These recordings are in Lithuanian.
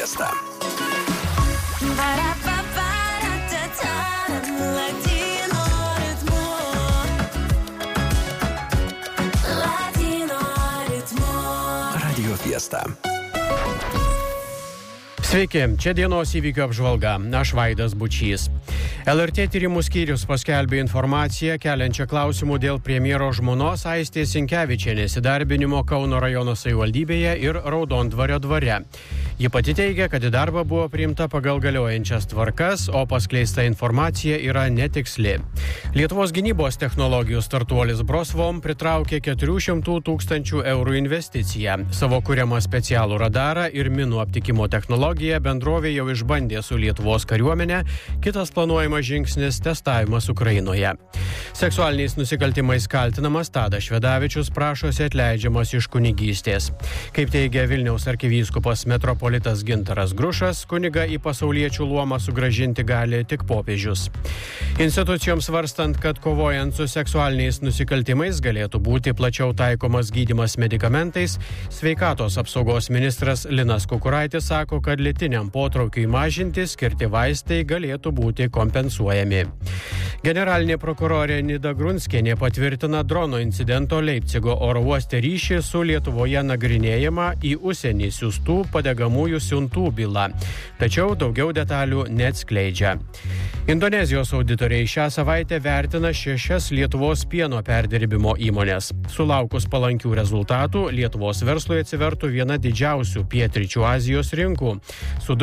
Fiesta. Radio Fiesta. Sveiki, čia dienos įvykių apžvalga. Aš Vaidas Bučys. LRT tyrimų skyrius paskelbė informaciją keliančią klausimų dėl premjero žmonos Aistės Sinkevičienės įdarbinimo Kauno rajono savivaldybėje ir Raudondvario dvare. Ji pati teigia, kad į darbą buvo priimta pagal galiojančias tvarkas, o paskleista informacija yra netiksli. Lietuvos gynybos technologijų startuolis Brosvom pritraukė 400 000 eurų investiciją. Savo kuriamą specialų radarą ir minų aptikimo technologiją bendrovė jau išbandė su Lietuvos kariuomenė, kitas planuojamas žingsnis – testavimas Ukrainoje. Seksualiniais nusikaltimais kaltinamas Tadas Švedavičius prašosi atleidžiamas iš kunigystės. Kaip teigia Vilniaus arkivyskupas metropolitas Gintaras Grušas, kunigą į pasauliečių luomą sugrąžinti gali tik popiežius. Institucijoms svarstant, kad kovojant su seksualiniais nusikaltimais galėtų būti plačiau taikomas gydymas medikamentais, sveikatos apsaugos ministras Linas Kukuraitis sako, kad lytiniam potraukiui mažinti skirti vaistai galėtų būti kompensuojami. Generalinė prokurorė Nida Grunskienė patvirtina drono incidento Leipcigo oro uoste ryšį su Lietuvoje nagrinėjama į užsienį siųstų padegamųjų siuntų bylą. Tačiau daugiau detalių neatskleidžia. Indonezijos auditoriai šią savaitę vertina 6 Lietuvos pieno perdirbimo įmonės. Sulaukus palankių rezultatų, Lietuvos verslui atsivertų viena didžiausių pietryčių Azijos rinkų su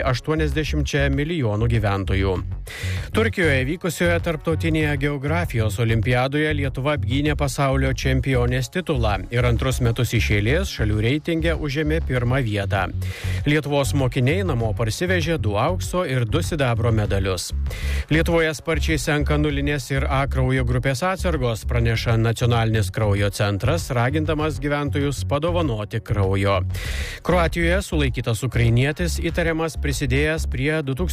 280 milijonų gyventojų. Turkijoje vykusioje tarptautinėje geografijos olimpiadoje Lietuva apgynė pasaulio čempionės titulą ir antrus metus iš eilės šalių reitinge užėmė pirmą vietą. Lietuvos mokiniai namo parsivežė 2 aukso ir 2 sidabro medalius. Lietuvoje sparčiai senka nulinės ir A kraujo grupės atsargos, praneša Nacionalinis kraujo centras, ragindamas gyventojus padovanoti kraujo. Kroatijoje sulaikytas ukrainietis įtariamas prisidėjęs prie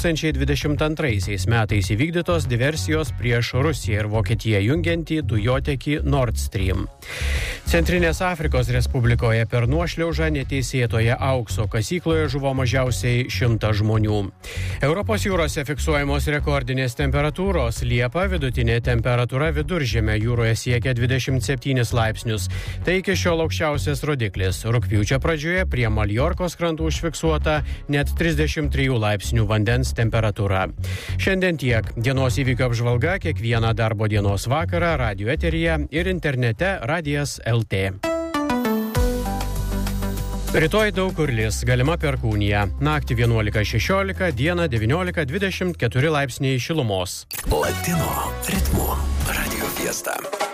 2022 metais įvykdytos diversijos prieš Rusiją ir Vokietiją jungiantį dujotekį Nord Stream. Centrinės Afrikos Respublikoje per nuošliaužą neteisėtoje aukso kasykloje žuvo mažiausiai 100 žmonių. Europos jūrose fiksuojamos rekordinės temperatūros. Liepą vidutinė temperatūra Viduržemio jūroje siekia 27 laipsnius. Tai iki šiol aukščiausias rodiklis. Rugpjūčio pradžioje prie Maljorkos krantų užfiksuota net 33 laipsnių vandens temperatūra. Šiandien tiek. Dienos įvykių apžvalga kiekvieną darbo dienos vakarą radio eteryje ir internete Radijas LT. Rytoj daug kur lis, galima perkūnija. Naktį 11-16, dieną 19-24 laipsniai šilumos. Latino ritmu Radio Fiesta.